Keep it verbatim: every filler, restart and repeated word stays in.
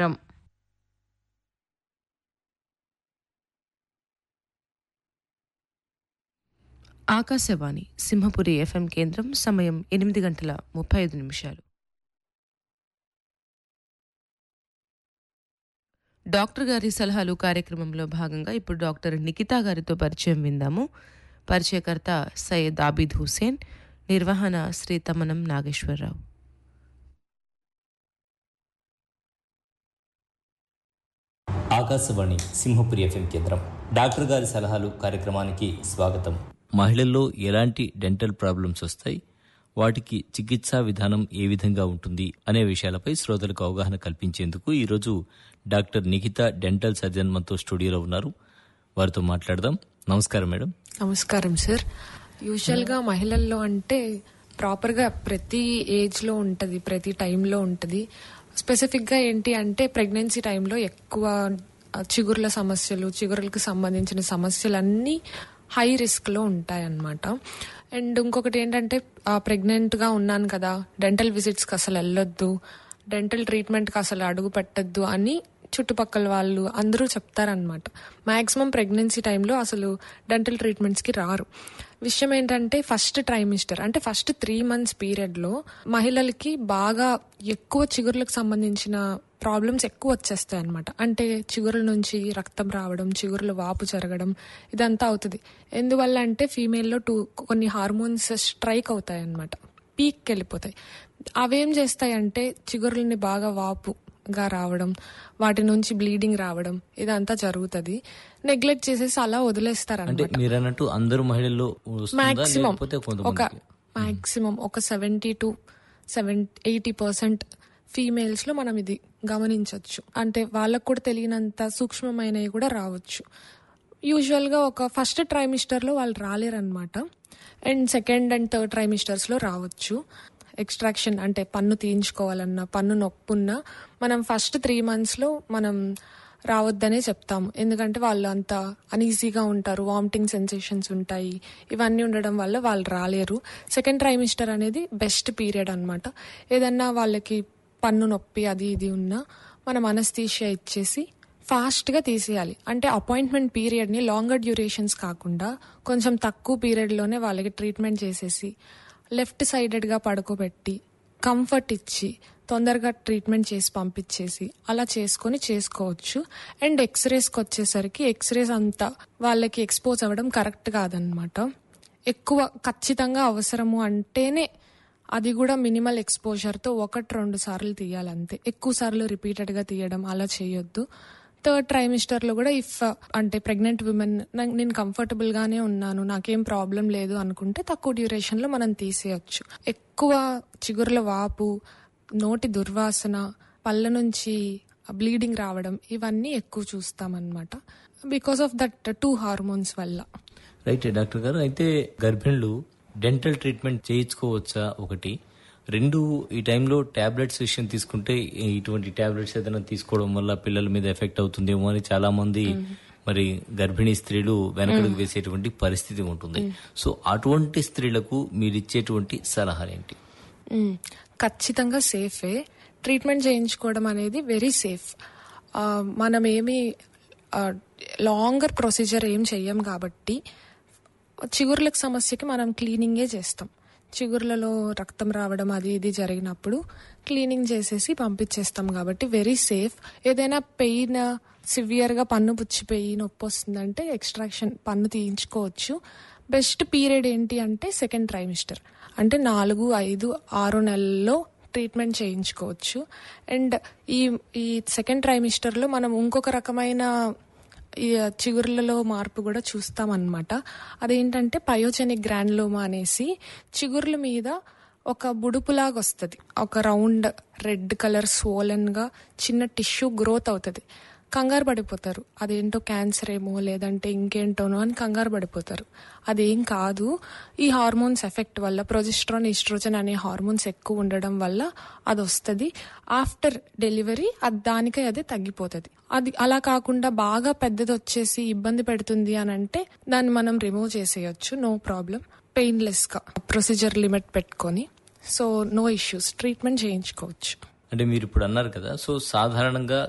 కేంద్రం. ఆకాశవాణి సింహపురి ఎఫ్ఎం కేంద్రం. సమయం ఎనిమిది గంటల ముప్పై ఐదు నిమిషాలు. డాక్టర్ గారి సలహాలు కార్యక్రమంలో భాగంగా ఇప్పుడు డాక్టర్ నిఖితా గారితో పరిచయం విందాము. పరిచయకర్త సయ్యద్ ఆబిద్ హుసేన్, నిర్వహణ శ్రీ తమనం నాగేశ్వరరావు. ఆకాశవాణి సింహపురి ఎఫ్ఎం కేంద్రం. డాక్టర్ గారి సలహాలు కార్యక్రమానికి స్వాగతం. మహిళల్లో ఎలాంటి డెంటల్ ప్రాబ్లమ్స్ వస్తాయి, వాటికి చికిత్సా విధానం ఏ విధంగా ఉంటుంది అనే విషయాలపై శ్రోతలకు అవగాహన కల్పించేందుకు ఈరోజు డాక్టర్ నిఖితా డెంటల్ సర్జన్ మనతో స్టూడియోలో ఉన్నారు. వారితో మాట్లాడదాం. నమస్కారం మేడం. నమస్కారం సార్. యూజువల్గా మహిళల్లో అంటే ప్రాపర్గా ప్రతి ఏజ్లో ఉంటుంది, ప్రతి టైంలో ఉంటుంది. స్పెసిఫిక్గా ఏంటి అంటే ప్రెగ్నెన్సీ టైంలో ఎక్కువ చిగుర్ల సమస్యలు, చిగురులకు సంబంధించిన సమస్యలన్నీ హై రిస్క్లో ఉంటాయన్నమాట. అండ్ ఇంకొకటి ఏంటంటే ప్రెగ్నెంట్గా ఉన్నాను కదా, డెంటల్ విజిట్స్కి అసలు వెళ్ళొద్దు, డెంటల్ ట్రీట్మెంట్కి అసలు అడుగు పెట్టద్దు అని చుట్టుపక్కల వాళ్ళు అందరూ చెప్తారనమాట. మ్యాక్సిమం ప్రెగ్నెన్సీ టైంలో అసలు డెంటల్ ట్రీట్మెంట్స్కి రారు. విషయం ఏంటంటే ఫస్ట్ ట్రైమిస్టర్ అంటే ఫస్ట్ త్రీ మంత్స్ పీరియడ్లో మహిళలకి బాగా ఎక్కువ చిగుర్లకు సంబంధించిన ప్రాబ్లమ్స్ ఎక్కువ వచ్చేస్తాయి అనమాట. అంటే చిగురుల నుంచి రక్తం రావడం, చిగురుల వాపు జరగడం, ఇదంతా అవుతుంది. ఎందువల్ల అంటే ఫీమేల్లో టూ కొన్ని హార్మోన్స్ స్ట్రైక్ అవుతాయి అనమాట, పీక్కి వెళ్ళిపోతాయి. అవేం చేస్తాయంటే చిగురులని బాగా వాపుగా రావడం, వాటి నుంచి బ్లీడింగ్ రావడం, ఇదంతా జరుగుతుంది. నెగ్లెక్ట్ చేసేసి అలా వదిలేస్తారు అనమాట. మాక్సిమం ఒక మాక్సిమం ఒక seventy to seven eighty percent females లో మనం ఇది గమనించవచ్చు. అంటే వాళ్ళకు కూడా తెలియనంత సూక్ష్మమైనవి కూడా రావచ్చు. యూజువల్ గా ఒక ఫస్ట్ ట్రైమిస్టర్ లో వాళ్ళు రాలేరనమాట. And second and third trimesters లో రావచ్చు. ఎక్స్ట్రాక్షన్ అంటే పన్ను తీయించుకోవాలన్నా, పన్ను నొప్పున్నా మనం ఫస్ట్ త్రీ మంత్స్ లో మనం రావద్దనే చెప్తాము. ఎందుకంటే వాళ్ళు అంత అనీజీగా ఉంటారు, వామిటింగ్ సెన్సేషన్స్ ఉంటాయి, ఇవన్నీ ఉండడం వల్ల వాళ్ళు రాలేరు. సెకండ్ ట్రైమిస్టర్ అనేది బెస్ట్ పీరియడ్ అనమాట. ఏదన్నా వాళ్ళకి పన్ను నొప్పి అది ఇది ఉన్నా మనం అనస్థీషియా ఇచ్చేసి ఫాస్ట్గా తీసేయాలి. అంటే అపాయింట్మెంట్ పీరియడ్ని లాంగర్ డ్యూరేషన్స్ కాకుండా కొంచెం తక్కువ పీరియడ్లోనే వాళ్ళకి ట్రీట్మెంట్ చేసేసి లెఫ్ట్ సైడెడ్గా పడుకోబెట్టి కంఫర్ట్ ఇచ్చి తొందరగా ట్రీట్మెంట్ చేసి పంపించేసి అలా చేసుకొని చేసుకోవచ్చు. అండ్ ఎక్స్రేస్కి వచ్చేసరికి ఎక్స్రేస్ అంతా వాళ్ళకి ఎక్స్పోజ్ అవ్వడం కరెక్ట్ కాదనమాట. ఎక్కువ ఖచ్చితంగా అవసరము అంటేనే అది కూడా మినిమల్ ఎక్స్పోజర్తో ఒకటి రెండు సార్లు తీయాలంతే. ఎక్కువ సార్లు రిపీటెడ్గా తీయడం అలా చేయొద్దు. థర్డ్ ట్రైమిస్టర్లో కూడా ఇఫ్ అంటే ప్రెగ్నెంట్ విమెన్ నేను కంఫర్టబుల్గానే ఉన్నాను, నాకేం ప్రాబ్లం లేదు అనుకుంటే తక్కువ డ్యూరేషన్లో మనం తీసేయచ్చు. ఎక్కువ చిగుర్ల వాపు, నోటి దుర్వాసన, పళ్ళ నుంచి బ్లీడింగ్ రావడం, ఇవన్నీ ఎక్కువ చూస్తామన్నమాట because of that two hormones వల్ల. రైట్ డాక్టర్ గారు, అయితే గర్భిణులు డెంటల్ ట్రీట్మెంట్ చేయించుకోవచ్చా? ఒకటి. రెండు, ఈ టైంలో టాబ్లెట్స్ విషయం తీసుకుంటే ఇటువంటి టాబ్లెట్స్ ఏదైనా తీసుకోవడం వల్ల పిల్లల మీద ఎఫెక్ట్ అవుతుందేమో అని చాలా మంది మరి గర్భిణీ స్త్రీలు వెనకడుగు వేసేటువంటి పరిస్థితి ఉంటుంది. సో అటువంటి స్త్రీలకు మీరు ఇచ్చేటువంటి సలహాలు ఏంటి? ఖచ్చితంగా సేఫే. ట్రీట్మెంట్ చేయించుకోవడం అనేది వెరీ సేఫ్. మనం ఏమి లాంగర్ ప్రొసీజర్ ఏం చెయ్యం కాబట్టి చిగుర్లకు సమస్యకి మనం క్లీనింగే చేస్తాం. చిగుర్లలో రక్తం రావడం అది ఇది జరిగినప్పుడు క్లీనింగ్ చేసేసి పంపించేస్తాం కాబట్టి వెరీ సేఫ్. ఏదైనా పెయిన్ సివియర్గా పన్ను పుచ్చిపోయి నొప్పి వస్తుందంటే ఎక్స్ట్రాక్షన్ పన్ను తీయించుకోవచ్చు. బెస్ట్ పీరియడ్ ఏంటి అంటే సెకండ్ ట్రైమిస్టర్, అంటే నాలుగు ఐదు ఆరు నెలల్లో ట్రీట్మెంట్ చేయించుకోవచ్చు. అండ్ ఈ ఈ సెకండ్ ట్రైమిస్టర్లో మనం ఇంకొక రకమైన ఈ చిగుర్లలో మార్పు కూడా చూస్తామన్నమాట. అదేంటంటే పయోజెనిక్ గ్రాన్యులోమా అనేసి చిగుర్ల మీద ఒక బుడుపులాగా వస్తుంది. ఒక రౌండ్ రెడ్ కలర్ స్వోలెన్గా చిన్న టిష్యూ గ్రోత్ అవుతుంది. కంగారు పడిపోతారు, అదేంటో క్యాన్సర్ ఏమో లేదంటే ఇంకేంటోనో అని కంగారు పడిపోతారు. అదేం కాదు, ఈ హార్మోన్స్ ఎఫెక్ట్ వల్ల, ప్రొజెస్ట్రాన్ ఈస్ట్రోజన్ అనే హార్మోన్స్ ఎక్కువ ఉండడం వల్ల అది వస్తుంది. ఆఫ్టర్ డెలివరీ అది దానికై అదే తగ్గిపోతుంది. అది అలా కాకుండా బాగా పెద్దది వచ్చేసి ఇబ్బంది పెడుతుంది అని అంటే దాన్ని మనం రిమూవ్ చేసేయచ్చు, నో ప్రాబ్లం, పెయిన్లెస్గా ప్రొసీజర్ లిమిట్ పెట్టుకొని. సో నో ఇష్యూస్, ట్రీట్మెంట్ చేయించుకోవచ్చు. అంటే మీరు ఇప్పుడు అన్నారు కదా, సో సాధారణంగా